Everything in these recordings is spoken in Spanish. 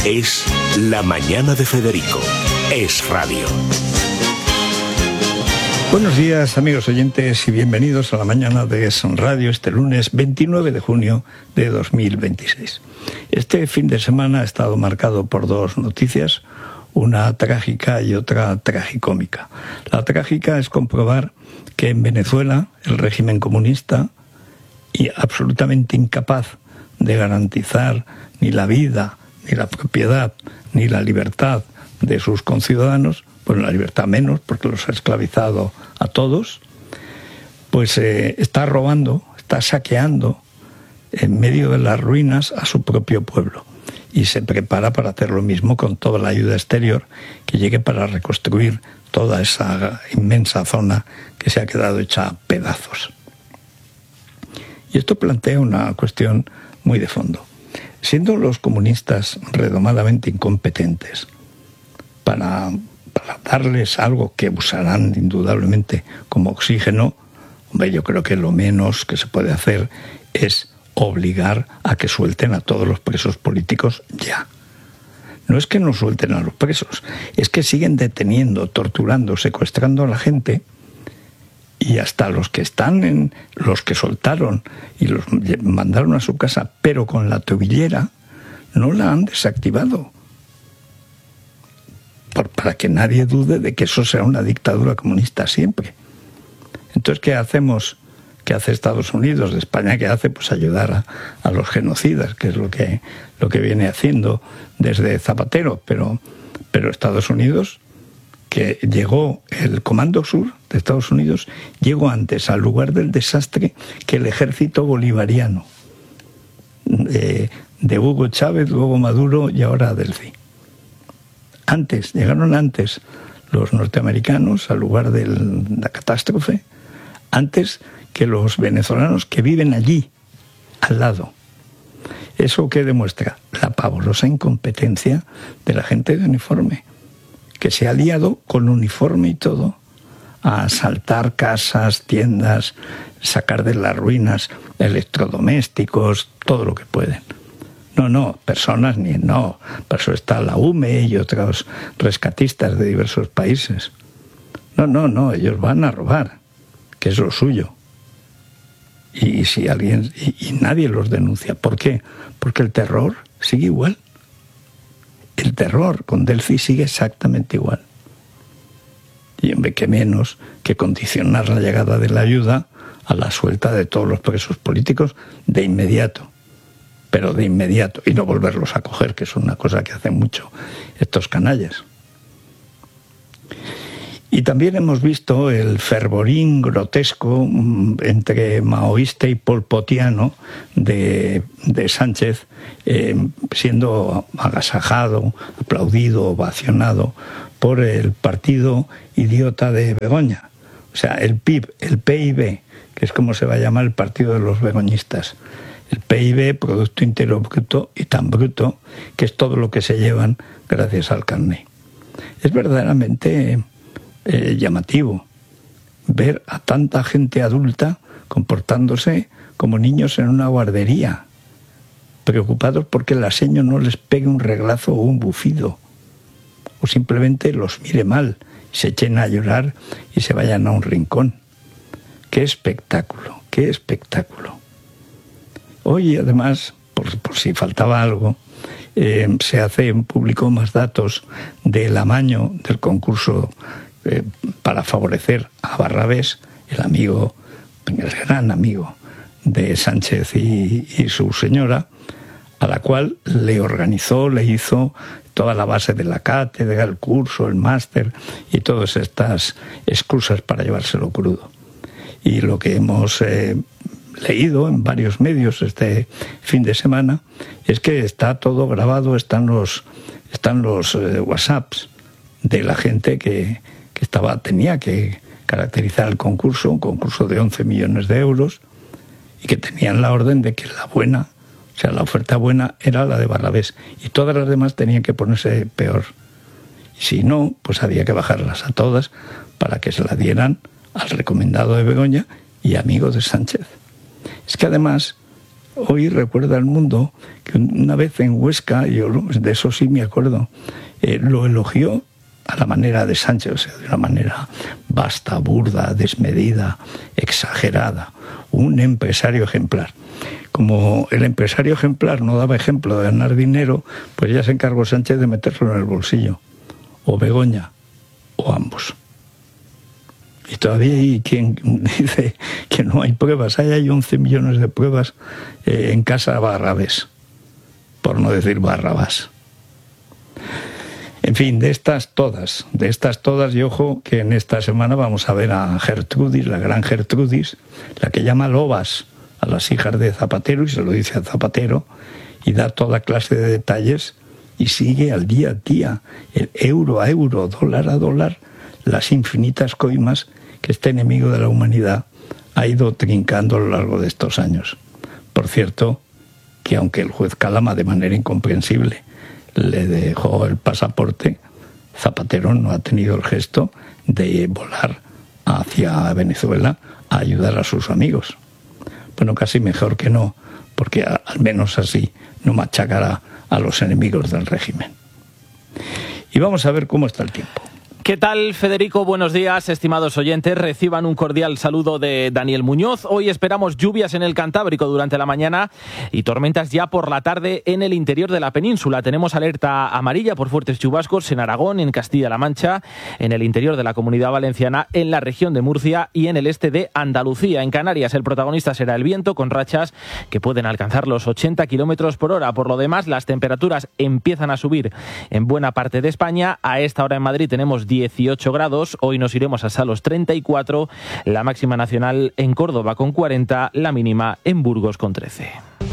Es La Mañana de Federico. Es radio. Buenos días, amigos oyentes, y bienvenidos a La Mañana de Es Radio este lunes 29 de junio de 2026. Este fin de semana ha estado marcado por dos noticias, una trágica y otra tragicómica. La trágica es comprobar que en Venezuela el régimen comunista, y absolutamente incapaz de garantizar ni la vida, ni la propiedad, ni la libertad de sus conciudadanos, pues la libertad menos, porque los ha esclavizado a todos, pues está robando, está saqueando en medio de las ruinas a su propio pueblo. Y se prepara para hacer lo mismo con toda la ayuda exterior que llegue para reconstruir toda esa inmensa zona que se ha quedado hecha a pedazos. Y esto plantea una cuestión muy de fondo. Siendo los comunistas redomadamente incompetentes para darles algo que usarán indudablemente como oxígeno, hombre, yo creo que lo menos que se puede hacer es obligar a que suelten a todos los presos políticos ya. No es que no suelten a los presos, es que siguen deteniendo, torturando, secuestrando a la gente, y hasta los que los que soltaron y los mandaron a su casa, pero con la tobillera, no la han desactivado. Para que nadie dude de que eso será una dictadura comunista siempre. Entonces, ¿qué hacemos? ¿Qué hace Estados Unidos? ¿De España qué hace? Pues ayudar a los genocidas, que es lo que viene haciendo desde Zapatero. Pero Estados Unidos, que llegó el Comando Sur de Estados Unidos, llegó antes al lugar del desastre que el ejército bolivariano de Hugo Chávez, luego Maduro y ahora Delcy. Llegaron antes los norteamericanos al lugar de la catástrofe, antes que los venezolanos que viven allí, al lado. ¿Eso qué demuestra? La pavorosa incompetencia de la gente de uniforme, que se ha liado con uniforme y todo a asaltar casas, tiendas, sacar de las ruinas electrodomésticos, todo lo que pueden. No, personas no. Por eso está la UME y otros rescatistas de diversos países. No, ellos van a robar, que es lo suyo. Y si alguien y nadie los denuncia. ¿Por qué? Porque el terror sigue igual. El terror con Delcy sigue exactamente igual. Y hombre, qué menos que condicionar la llegada de la ayuda a la suelta de todos los presos políticos de inmediato. Pero de inmediato, y no volverlos a coger, que es una cosa que hacen mucho estos canallas. Y también hemos visto el fervorín grotesco entre maoísta y polpotiano de Sánchez, siendo agasajado, aplaudido, ovacionado por el partido idiota de Begoña. O sea, el PIB, que es como se va a llamar el partido de los begoñistas. El PIB, Producto Interior Bruto, y tan bruto que es todo lo que se llevan gracias al carné. Es verdaderamente llamativo ver a tanta gente adulta comportándose como niños en una guardería, preocupados porque la seño no les pegue un reglazo o un bufido, o simplemente los mire mal, se echen a llorar y se vayan a un rincón. ¡Qué espectáculo! ¡Qué espectáculo! Hoy, además, por si faltaba algo, se hace público más datos del amaño del concurso para favorecer a Barrabés, el gran amigo de Sánchez y su señora, a la cual le hizo toda la base de la cátedra, el curso, el máster y todas estas excusas para llevárselo crudo. Y lo que hemos leído en varios medios este fin de semana es que está todo grabado, están los WhatsApps de la gente que tenía que caracterizar el concurso, un concurso de 11 millones de euros, y que tenían la orden de que la oferta buena era la de Barrabés, y todas las demás tenían que ponerse peor. Y si no, pues había que bajarlas a todas para que se la dieran al recomendado de Begoña y amigo de Sánchez. Es que además hoy recuerda al mundo que una vez en Huesca, yo de eso sí me acuerdo, lo elogió a la manera de Sánchez, o sea, de una manera vasta, burda, desmedida, exagerada, un empresario ejemplar. Como el empresario ejemplar no daba ejemplo de ganar dinero, pues ya se encargó Sánchez de meterlo en el bolsillo, o Begoña, o ambos. Y todavía hay quien dice que no hay pruebas. Hay 11 millones de pruebas en casa Barrabés, por no decir Barrabás. En fin, de estas todas, y ojo que en esta semana vamos a ver a Gertrudis, la gran Gertrudis, la que llama lobas a las hijas de Zapatero, y se lo dice a Zapatero, y da toda clase de detalles, y sigue al día a día, el euro a euro, dólar a dólar, las infinitas coimas que este enemigo de la humanidad ha ido trincando a lo largo de estos años. Por cierto, que aunque el juez Calama, de manera incomprensible, le dejó el pasaporte, Zapatero no ha tenido el gesto de volar hacia Venezuela a ayudar a sus amigos. Bueno, casi mejor que no, porque al menos así no machacará a los enemigos del régimen. Y vamos a ver cómo está el tiempo. ¿Qué tal, Federico? Buenos días, estimados oyentes. Reciban un cordial saludo de Daniel Muñoz. Hoy esperamos lluvias en el Cantábrico durante la mañana y tormentas ya por la tarde en el interior de la península. Tenemos alerta amarilla por fuertes chubascos en Aragón, en Castilla-La Mancha, en el interior de la Comunidad Valenciana, en la región de Murcia y en el este de Andalucía. En Canarias el protagonista será el viento, con rachas que pueden alcanzar los 80 kilómetros por hora. Por lo demás, las temperaturas empiezan a subir en buena parte de España. A esta hora en Madrid tenemos 18 grados, hoy nos iremos hasta los 34, la máxima nacional en Córdoba con 40, la mínima en Burgos con 13.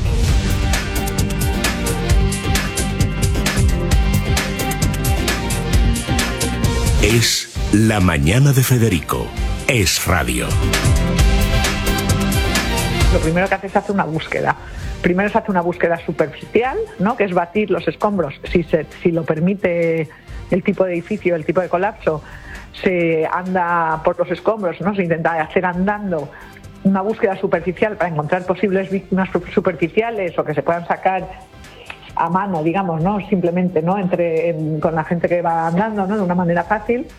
Es La Mañana de Federico. Es radio. Lo primero que hace es hacer una búsqueda. Primero se hace una búsqueda superficial, ¿no?, que es batir los escombros, si lo permite el tipo de edificio, el tipo de colapso, se anda por los escombros, ¿no? Se intenta hacer andando una búsqueda superficial para encontrar posibles víctimas superficiales o que se puedan sacar a mano, digamos, ¿no?, simplemente, ¿no?, con la gente que va andando, ¿no?, de una manera fácil.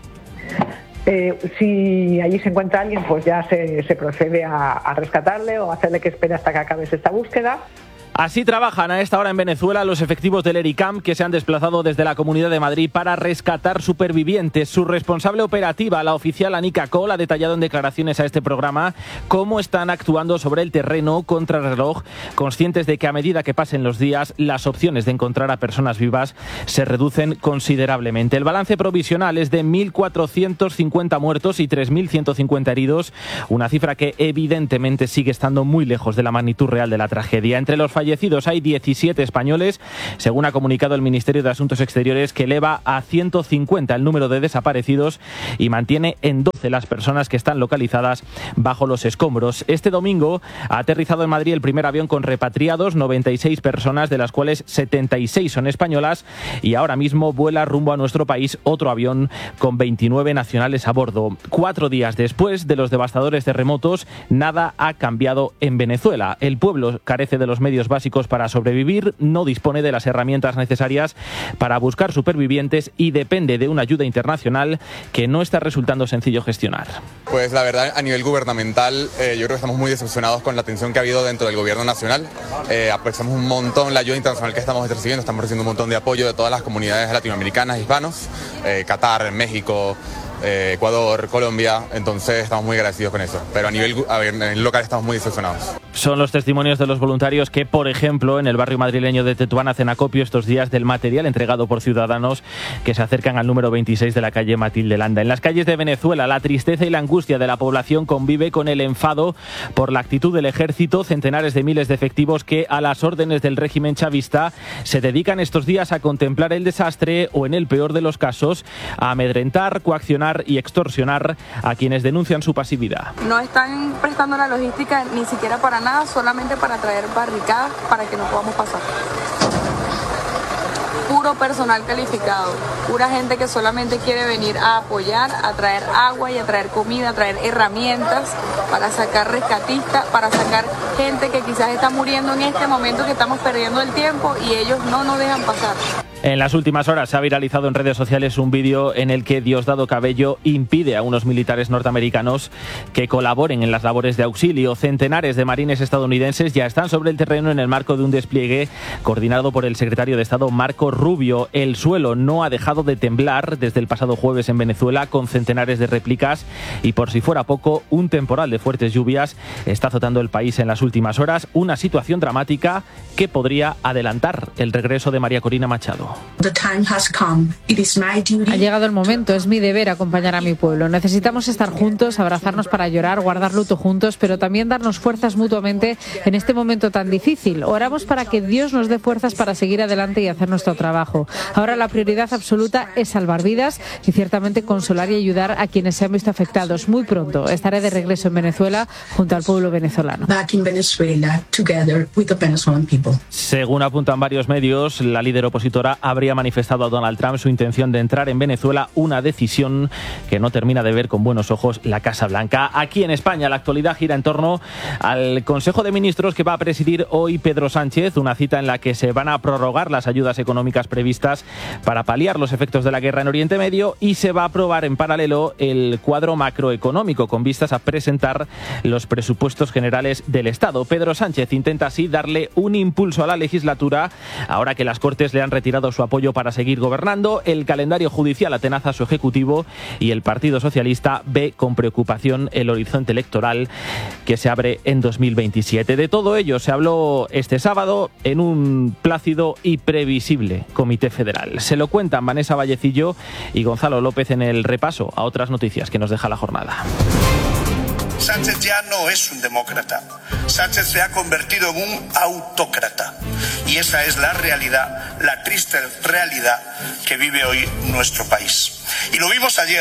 Si allí se encuentra alguien, pues ya se procede a rescatarle o hacerle que espere hasta que acabe esta búsqueda. Así trabajan a esta hora en Venezuela los efectivos del ERICAM, que se han desplazado desde la Comunidad de Madrid para rescatar supervivientes. Su responsable operativa, la oficial Anika Cole, ha detallado en declaraciones a este programa cómo están actuando sobre el terreno contrarreloj, conscientes de que a medida que pasen los días, las opciones de encontrar a personas vivas se reducen considerablemente. El balance provisional es de 1.450 muertos y 3.150 heridos, una cifra que evidentemente sigue estando muy lejos de la magnitud real de la tragedia. Entre los fallecidos hay 17 españoles, según ha comunicado el Ministerio de Asuntos Exteriores, que eleva a 150 el número de desaparecidos y mantiene en 12 las personas que están localizadas bajo los escombros. Este domingo ha aterrizado en Madrid el primer avión con repatriados, 96 personas, de las cuales 76 son españolas, y ahora mismo vuela rumbo a nuestro país otro avión con 29 nacionales a bordo. 4 días después de los devastadores terremotos, nada ha cambiado en Venezuela. El pueblo carece de los medios básicos para sobrevivir, no dispone de las herramientas necesarias para buscar supervivientes y depende de una ayuda internacional que no está resultando sencillo gestionar. Pues la verdad, a nivel gubernamental, yo creo que estamos muy decepcionados con la atención que ha habido dentro del gobierno nacional. Apreciamos un montón la ayuda internacional que estamos recibiendo un montón de apoyo de todas las comunidades latinoamericanas, hispanos, Qatar, México, Ecuador, Colombia, entonces estamos muy agradecidos con eso, pero a nivel local estamos muy decepcionados. Son los testimonios de los voluntarios que, por ejemplo, en el barrio madrileño de Tetuán hacen acopio estos días del material entregado por ciudadanos que se acercan al número 26 de la calle Matilde Landa. En las calles de Venezuela, la tristeza y la angustia de la población convive con el enfado por la actitud del ejército. Centenares de miles de efectivos que, a las órdenes del régimen chavista, se dedican estos días a contemplar el desastre o, en el peor de los casos, a amedrentar, coaccionar y extorsionar a quienes denuncian su pasividad. No están prestando la logística ni siquiera para nada, solamente para traer barricadas para que no podamos pasar. puro personal calificado, pura gente que solamente quiere venir a apoyar, a traer agua y a traer comida, a traer herramientas para sacar rescatistas, para sacar gente que quizás está muriendo en este momento, que estamos perdiendo el tiempo y ellos no nos dejan pasar. En las últimas horas se ha viralizado en redes sociales un vídeo en el que Diosdado Cabello impide a unos militares norteamericanos que colaboren en las labores de auxilio. Centenares de marines estadounidenses ya están sobre el terreno en el marco de un despliegue coordinado por el secretario de Estado Marco Rubio. El suelo no ha dejado de temblar desde el pasado jueves en Venezuela, con centenares de réplicas, y por si fuera poco, un temporal de fuertes lluvias está azotando el país en las últimas horas, una situación dramática que podría adelantar el regreso de María Corina Machado. Ha llegado el momento, es mi deber acompañar a mi pueblo. Necesitamos estar juntos, abrazarnos para llorar, guardar luto juntos, pero también darnos fuerzas mutuamente en este momento tan difícil. Oramos para que Dios nos dé fuerzas para seguir adelante y hacer nuestro trabajo. Ahora la prioridad absoluta es salvar vidas y ciertamente consolar y ayudar a quienes se han visto afectados. Muy pronto estaré de regreso en Venezuela junto al pueblo venezolano. Según apuntan varios medios, la líder opositora habría manifestado a Donald Trump su intención de entrar en Venezuela, una decisión que no termina de ver con buenos ojos la Casa Blanca. Aquí en España la actualidad gira en torno al Consejo de Ministros que va a presidir hoy Pedro Sánchez, una cita en la que se van a prorrogar las ayudas económicas previstas para paliar los efectos de la guerra en Oriente Medio, y se va a aprobar en paralelo el cuadro macroeconómico con vistas a presentar los presupuestos generales del Estado. Pedro Sánchez intenta así darle un impulso a la legislatura ahora que las Cortes le han retirado su apoyo para seguir gobernando. El calendario judicial atenaza a su ejecutivo y el Partido Socialista ve con preocupación el horizonte electoral que se abre en 2027. De todo ello se habló este sábado en un plácido y previsible Comité Federal. Se lo cuentan Vanessa Vallecillo y Gonzalo López en el repaso a otras noticias que nos deja la jornada. Sánchez ya no es un demócrata. Sánchez se ha convertido en un autócrata. Y esa es la realidad, la triste realidad que vive hoy nuestro país. Y lo vimos ayer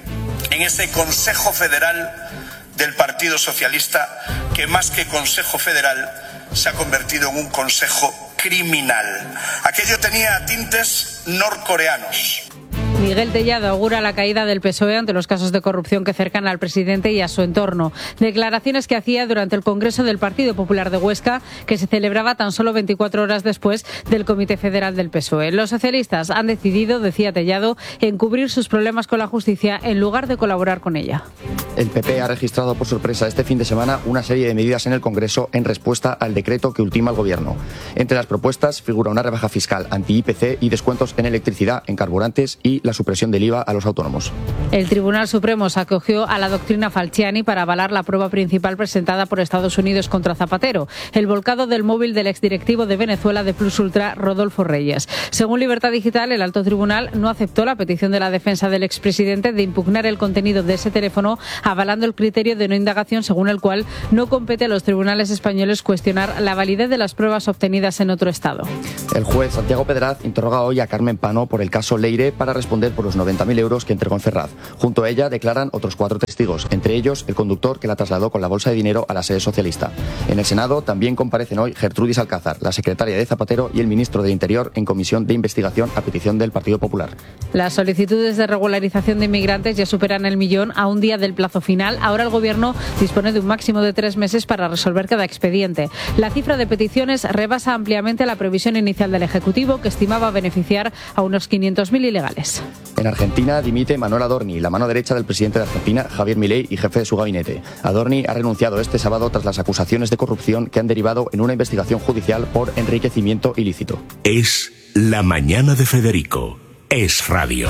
en ese Consejo Federal del Partido Socialista, que más que Consejo Federal se ha convertido en un consejo criminal. Aquello tenía tintes norcoreanos. Miguel Tellado augura la caída del PSOE ante los casos de corrupción que cercan al presidente y a su entorno. Declaraciones que hacía durante el Congreso del Partido Popular de Huesca, que se celebraba tan solo 24 horas después del Comité Federal del PSOE. Los socialistas han decidido, decía Tellado, encubrir sus problemas con la justicia en lugar de colaborar con ella. El PP ha registrado por sorpresa este fin de semana una serie de medidas en el Congreso en respuesta al decreto que ultima el Gobierno. Entre las propuestas figura una rebaja fiscal anti-IPC y descuentos en electricidad, en carburantes y la supresión del IVA a los autónomos. El Tribunal Supremo se acogió a la doctrina Falciani para avalar la prueba principal presentada por Estados Unidos contra Zapatero, el volcado del móvil del exdirectivo de Venezuela de Plus Ultra, Rodolfo Reyes. Según Libertad Digital, el alto tribunal no aceptó la petición de la defensa del expresidente de impugnar el contenido de ese teléfono, avalando el criterio de no indagación según el cual no compete a los tribunales españoles cuestionar la validez de las pruebas obtenidas en otro estado. El juez Santiago Pedraz interroga hoy a Carmen Pano por el caso Leire para responder por los 90.000 euros que entregó en Ferraz. Junto a ella declaran otros 4 testigos, entre ellos el conductor que la trasladó con la bolsa de dinero a la sede socialista. En el Senado también comparecen hoy Gertrudis Alcázar, la secretaria de Zapatero, y el ministro de Interior en comisión de investigación a petición del Partido Popular. Las solicitudes de regularización de inmigrantes ya superan el 1.000.000 a un día del plazo final. Ahora el Gobierno dispone de un máximo de 3 meses para resolver cada expediente. La cifra de peticiones rebasa ampliamente la previsión inicial del Ejecutivo, que estimaba beneficiar a unos 500.000 ilegales. En Argentina dimite Manuel Adorni, la mano derecha del presidente de Argentina, Javier Milei, y jefe de su gabinete. Adorni ha renunciado este sábado tras las acusaciones de corrupción que han derivado en una investigación judicial por enriquecimiento ilícito. Es La Mañana de Federico. Es Radio.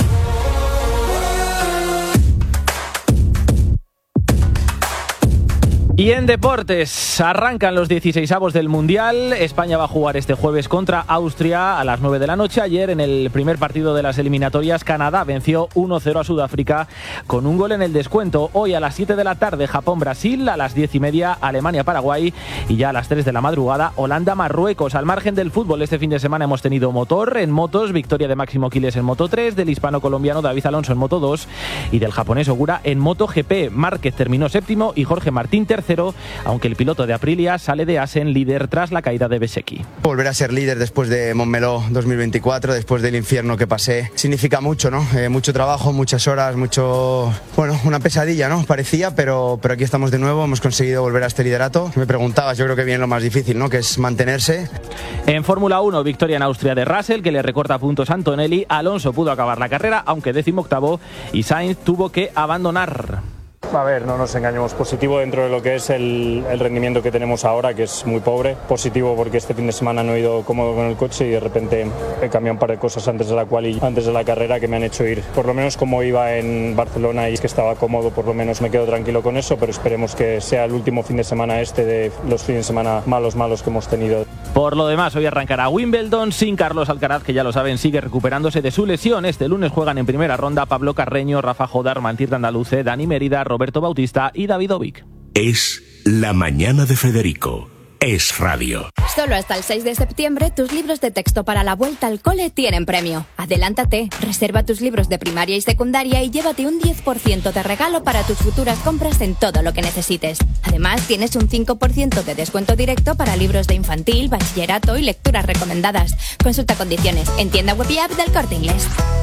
Y en deportes, arrancan los 16avos del Mundial. España va a jugar este jueves contra Austria a las 9 de la noche. Ayer, en el primer partido de las eliminatorias, Canadá venció 1-0 a Sudáfrica con un gol en el descuento. Hoy a las 7 de la tarde, Japón-Brasil, a las 10:30, Alemania-Paraguay, y ya a las 3 de la madrugada, Holanda-Marruecos. Al margen del fútbol, este fin de semana hemos tenido motor. En motos, victoria de Máximo Quiles en Moto 3, del hispano-colombiano David Alonso en Moto 2 y del japonés Ogura en Moto GP. Márquez terminó séptimo y Jorge Martín tercero. tercero, aunque el piloto de Aprilia sale de Assen líder tras la caída de Bezzecchi. Volver a ser líder después de Montmeló 2024, después del infierno que pasé, significa mucho, ¿no? Mucho trabajo, muchas horas, una pesadilla, ¿no? Parecía, pero aquí estamos de nuevo, hemos conseguido volver a este liderato. Me preguntabas, yo creo que viene lo más difícil, ¿no? Que es mantenerse. En Fórmula 1, victoria en Austria de Russell, que le recorta puntos a Antonelli. Alonso pudo acabar la carrera, aunque 18º, y Sainz tuvo que abandonar. A ver, no nos engañemos, positivo dentro de lo que es el rendimiento que tenemos ahora, que es muy pobre. Positivo porque este fin de semana no he ido cómodo con el coche y de repente he cambiado un par de cosas antes de la quali, antes de la carrera, que me han hecho ir por lo menos como iba en Barcelona, y es que estaba cómodo, por lo menos me quedo tranquilo con eso, pero esperemos que sea el último fin de semana de los fines de semana malos que hemos tenido. Por lo demás, hoy arrancará Wimbledon sin Carlos Alcaraz, que ya lo saben, sigue recuperándose de su lesión. Este lunes juegan en primera ronda Pablo Carreño, Rafa Jodar, Mantir Andaluce, Dani Mérida, Roberto Bautista y David Ovic. Es La Mañana de Federico. Es Radio. Solo hasta el 6 de septiembre tus libros de texto para la vuelta al cole tienen premio. Adelántate, reserva tus libros de primaria y secundaria y llévate un 10% de regalo para tus futuras compras en todo lo que necesites. Además, tienes un 5% de descuento directo para libros de infantil, bachillerato y lecturas recomendadas. Consulta condiciones en tienda web y app del Corte Inglés.